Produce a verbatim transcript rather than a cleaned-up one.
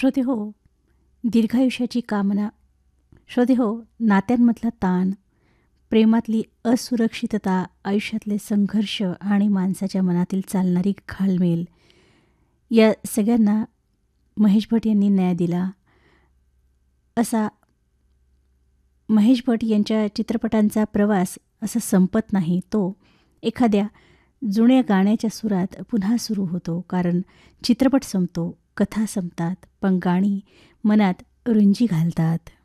श्रोते हो, दीर्घायुष्याची कामना. श्रोते हो, नात्यांमधला ताण, प्रेमातली असुरक्षितता, आयुष्यातले संघर्ष आणि माणसाच्या मनातील चालणारी घालमेल, या सगळ्यांना महेश भट यांनी न्याय दिला. असा महेश भट यांच्या चित्रपटांचा प्रवास असा संपत नाही. तो एखाद्या जुन्या गाण्याच्या सुरात पुन्हा सुरू होतो. कारण चित्रपट संपतो, कथा संपतात, पण गाणी मनात रुंजी घालतात.